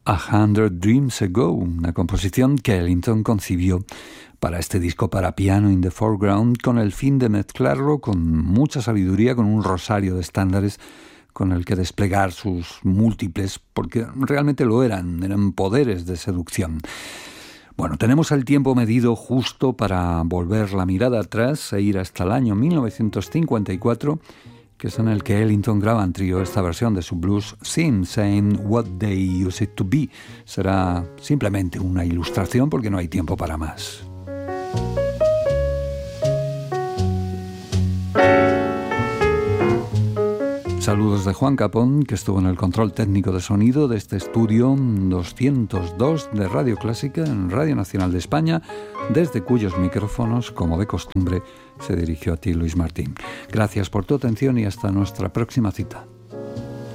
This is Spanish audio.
100 Dreams Ago, una composición que Ellington concibió para este disco para piano in the foreground con el fin de mezclarlo con mucha sabiduría, con un rosario de estándares con el que desplegar sus múltiples, porque realmente lo eran poderes de seducción. Bueno, tenemos el tiempo medido justo para volver la mirada atrás e ir hasta el año 1954, que es en el que Ellington graba en trío esta versión de su blues Seems Ain't What They Used to Be. Será simplemente una ilustración porque no hay tiempo para más. Saludos de Juan Capón, que estuvo en el control técnico de sonido de este estudio 202 de Radio Clásica en Radio Nacional de España, desde cuyos micrófonos, como de costumbre, se dirigió a ti Luis Martín. Gracias por tu atención y hasta nuestra próxima cita.